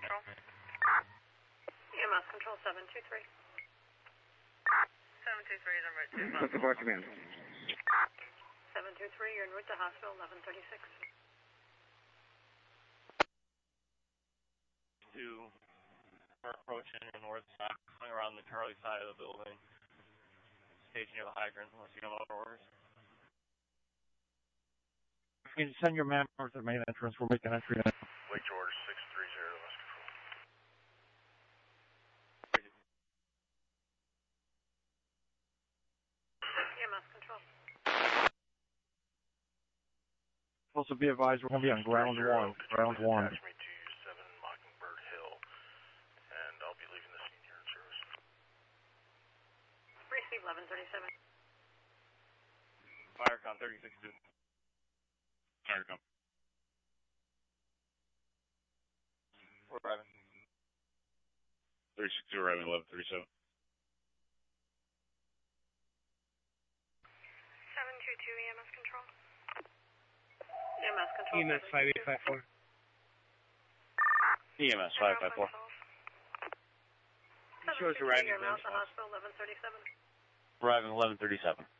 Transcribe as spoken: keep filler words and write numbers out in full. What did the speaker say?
Control. E M S Control seven two three. seven two three is en route to What's the bar command? seven two three, you're en route to hospital eleven thirty-six. Two are approaching the north side, coming around the Charlie side of the building. Station near the hydrant, unless you have other orders. Can you send your man north to the main entrance? We're making entry in. Lake George six three zero, let's control. E M S Control. Also be advised, we're going to be on ground one. Ground one. Attach me to seven Mockingbird Hill, and I'll be leaving the scene here in service. Receive eleven thirty-seven. Firecon thirty-six two. Firecon. We're arriving. thirty-six two arriving eleven thirty-seven. seven two two E M S Control. E M S Control. E M S five eight five four. E M S five five four. Shows arriving You're now at the downstairs. hospital eleven thirty-seven. Arriving eleven thirty-seven.